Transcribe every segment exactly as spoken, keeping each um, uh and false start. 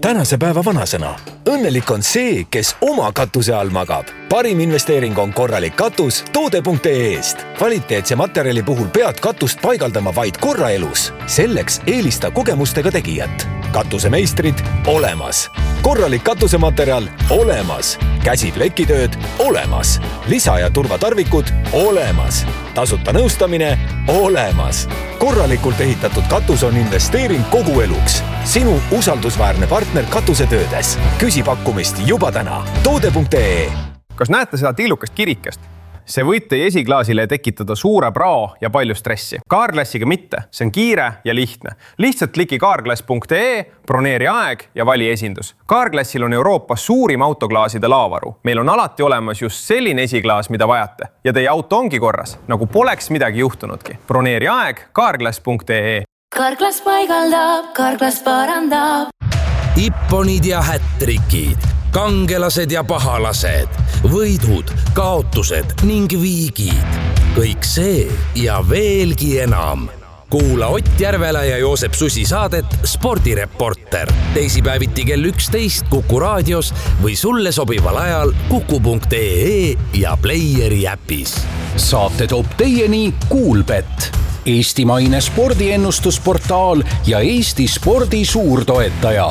tänase päeva vanasõna. Õnnelik on see, kes oma katuse all magab. Parim investeering on korralik katus toode punkt ee eest. Kvaliteetse materjali puhul pead katust paigaldama vaid korra elus. Selleks eelista kogemustega tegijat. Katusemeistrid olemas. Korralik katusematerjal olemas. Käsiplekitööd olemas. Lisa- ja turvatarvikud olemas. Tasuta nõustamine olemas. Korralikult ehitatud katus on investeering kogu eluks. Sinu usaldusväärne partner katusetöödes. Küsi pakkumist juba täna. toode punkt ee. Kas näete seda tillukast kirikest? See võib teie esiklaasile tekitada suure prao ja palju stressi. Carglassiga mitte, see on kiire ja lihtne. Lihtsalt kliki carglass punkt ee, broneeri aeg ja vali esindus. Carglassil on Euroopas suurim autoklaaside laavaru. Meil on alati olemas just selline esiklaas, mida vajate. Ja teie auto ongi korras, nagu poleks midagi juhtunudki. Broneeri aeg carglass punkt ee. Carglass paigaldab, Carglass parandab. Ipponid ja hättrikid, kangelased ja pahalased, võidud, kaotused ning viigid. Kõik see ja veelgi enam. Kuula Ott Järvela ja Joosep Susi saadet Spordireporter. Teisipäeviti kell üksteist Kuku raadios või sulle sobival ajal kuku punkt ee ja Playeri äpis. Saate toob teieni Kuulbet, eestimaine spordiennustusportaal ja Eesti spordi suurtoetaja.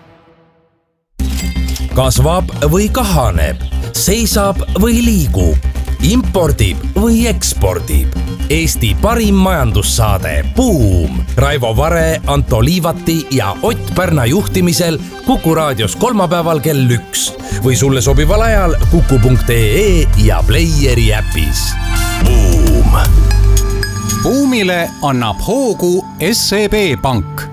Kasvab või kahaneb, seisab või liigub, impordib või ekspordib. Eesti parim majandussaade Buum. Raivo Vare, Anto Liivati ja Ott Pärna juhtimisel Kuku raadios kolmapäeval kell üks või sulle sobival ajal kuku punkt ee ja Playeri äpis. Buum. Buumile annab hoogu S E B Pank.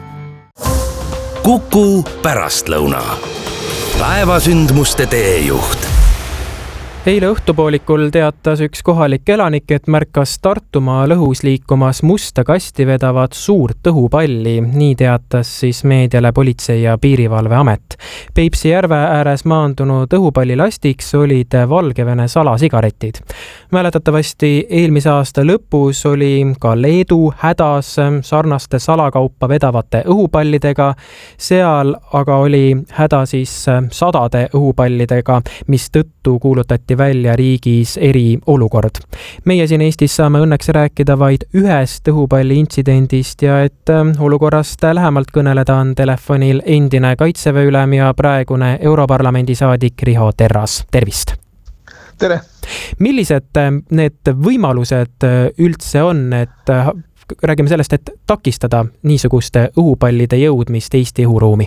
Kuku pärastlõuna. Päevasündmuste teejuht. Eile õhtupoolikul teatas üks kohalik elanik, et märkas Tartumaa lõhus liikumas musta kasti vedavat suurt õhupalli. Nii teatas siis meediale Politsei- ja Piirivalveamet. Peipsi järve ääres maandunud õhupalli lastiks olid Valgevene salasigaretid. Mäletatavasti eelmise aasta lõpus oli ka Leedu hädas sarnaste salakaupa vedavate õhupallidega. Seal aga oli häda siis sadade õhupallidega, mis tõttu kuulutati välja riigis eriolukord. Meie siin Eestis saame õnneks rääkida vaid ühest õhupalli intsidendist ja et olukorrast lähemalt kõneleda on telefonil endine Kaitseväe ülem ja praegune Europarlamendi saadik Riho Terras. Tervist! Tere! Millised need võimalused üldse on, et räägime sellest, et takistada niisuguste õhupallide jõudmist Eesti õhuruumi?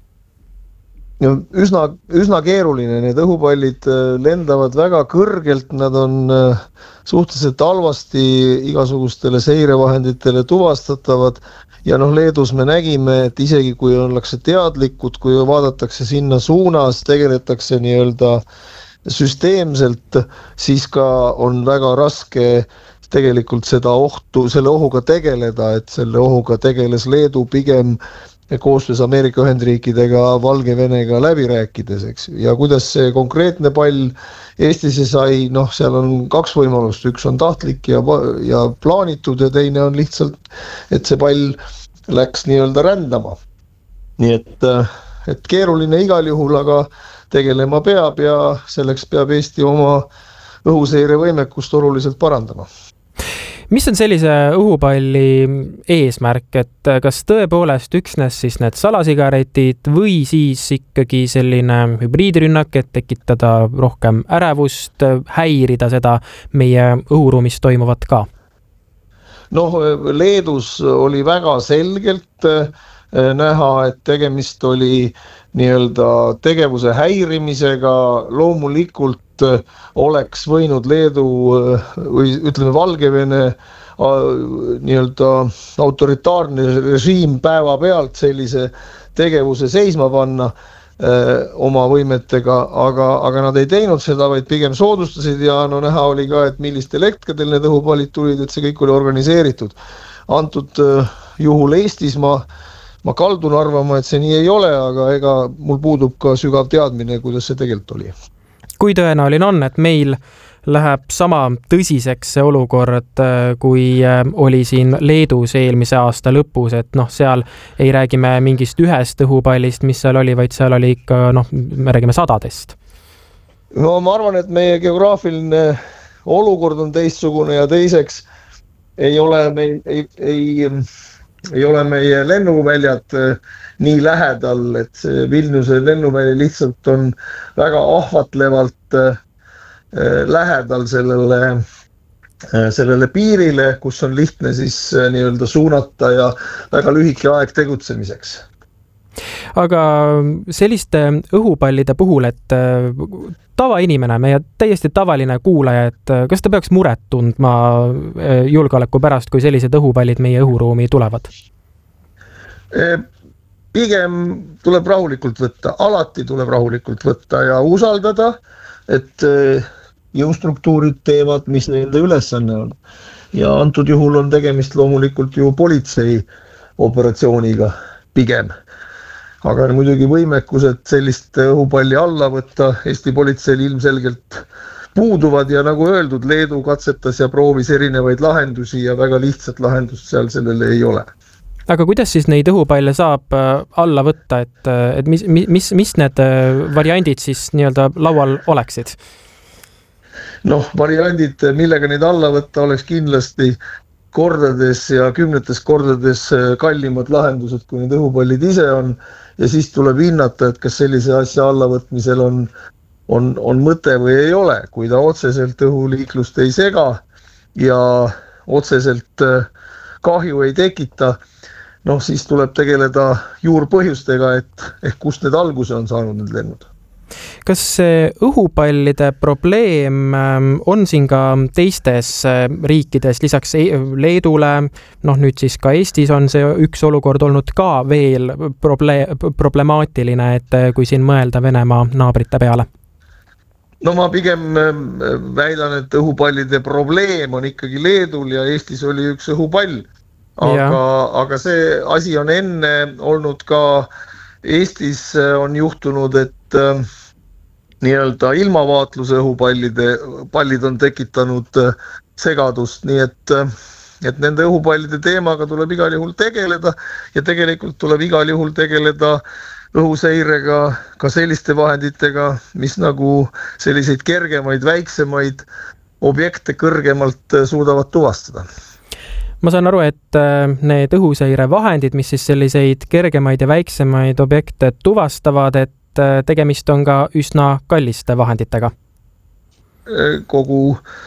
Üsna, üsna keeruline, need õhupallid lendavad väga kõrgelt, nad on suhteliselt halvasti igasugustele seirevahenditele tuvastatavad ja noh, Leedus me nägime, et isegi kui ollakse teadlikud, kui vaadatakse sinna suunas, tegeletakse nii-öelda süsteemselt, siis ka on väga raske tegelikult seda ohtu, selle ohuga tegeleda, et selle ohuga tegeles Leedu pigem koostöös Ameerika Ühendriikidega, Valgevenega läbi rääkides, eks. Ja kuidas see konkreetne pall Eestisse sai, noh, seal on kaks võimalust. Üks on tahtlik ja, ja plaanitud ja teine on lihtsalt, et see pall läks nii-öelda rändama. Nii et, et keeruline igal juhul, aga tegelema peab ja selleks peab Eesti oma õhuseire võimekust oluliselt parandama. Mis on sellise õhupalli eesmärk, et kas tõepoolest üksnes siis need salasigaretid või siis ikkagi selline hübriidrünnak, et tekitada rohkem ärevust, häirida seda meie õhuruumis toimuvat ka? Noh, Leedus oli väga selgelt näha, et tegemist oli nii-öelda tegevuse häirimisega. Loomulikult oleks võinud Leedu või ütleme Valgevene nii-öelda autoritaarne režiim päeva pealt sellise tegevuse seisma panna öö, oma võimetega, aga, aga nad ei teinud seda, vaid pigem soodustasid ja no näha oli ka, et millistel hetkedel need õhupallid tulid, et see kõik oli organiseeritud. Antud öö, juhul Eestis ma Ma kaldun arvama, et see nii ei ole, aga ega mul puudub ka sügav teadmine, kuidas see tegelikult oli. Kui tõenäoline on, et meil läheb sama tõsiseks see olukord, kui oli siin Leedus eelmise aasta lõpus, et noh, seal ei räägime mingist ühest õhupallist, mis seal oli, vaid seal oli ikka, noh, me räägime sadadest. No ma arvan, et meie geograafiline olukord on teistsugune ja teiseks ei ole, me, ei, ei, ei ole meie lennuväljad nii lähedal, et see Vilniuse lennuväli lihtsalt on väga ahvatlevalt lähedal sellele, sellele piirile, kus on lihtne siis nii-öelda suunata ja väga lühike aeg tegutsemiseks. Aga selliste õhupallide puhul, et tavainimene, meie täiesti tavaline kuulaja, et kas ta peaks muret tundma julgeoleku pärast, kui sellised õhupallid meie õhuruumi tulevad? Pigem tuleb rahulikult võtta, alati tuleb rahulikult võtta ja usaldada, et jõustruktuurid teevad, mis nende ülesanne on. Ja antud juhul on tegemist loomulikult ju politsei operatsiooniga pigem. Aga muidugi võimekused sellist õhupalli alla võtta Eesti politseil ilmselgelt puuduvad ja nagu öeldud, Leedu katsetas ja proovis erinevaid lahendusi ja väga lihtsat lahendust seal sellele ei ole. Aga kuidas siis neid õhupalle saab alla võtta, et, et mis, mis, mis need variandid siis nii-öelda laual oleksid? Noh, variandid, millega neid alla võtta, oleks kindlasti kordades ja kümnetes kordades kallimad lahendused, kui need õhupallid ise on. Ja siis tuleb hinnata, et kas sellise asja allavõtmisel on, on, on mõte või ei ole. Kui ta otseselt õhuliiklust ei sega ja otseselt kahju ei tekita, noh, siis tuleb tegeleda juurpõhjustega, et ehk kust need alguse on saanud need lennud. Kas see õhupallide probleem on siin ka teistes riikides, lisaks Leedule, noh nüüd siis ka Eestis on see üks olukord olnud ka veel proble- problemaatiline, et kui siin mõelda Venemaa naabrite peale? No ma pigem väidan, et õhupallide probleem on ikkagi Leedul ja Eestis oli üks õhupall. Aga, aga see asi on enne olnud ka Eestis on juhtunud, et äh, nii-öelda ilmavaatluse õhupallide pallid on tekitanud äh, segadust, nii et, äh, et nende õhupallide teemaga tuleb igal juhul tegeleda ja tegelikult tuleb igal juhul tegeleda õhuseirega ka selliste vahenditega, mis nagu selliseid kergemaid, väiksemaid objekte kõrgemalt suudavad tuvastada. Ma saan aru, et need õhuseire vahendid, mis siis selliseid kergemaid ja väiksemaid objekte tuvastavad, et tegemist on ka üsna kalliste vahenditega. Kogu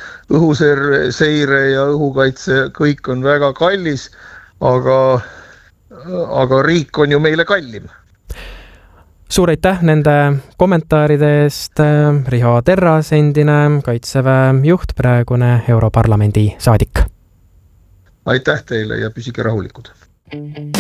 õhuseire ja õhukaitse kõik on väga kallis, aga, aga riik on ju meile kallim. Suur aitäh nende kommentaaride eest. Riho Terras, endine Kaitseväe juht, praegune Europarlamendi saadik. Aitäh teile ja püsige rahulikud.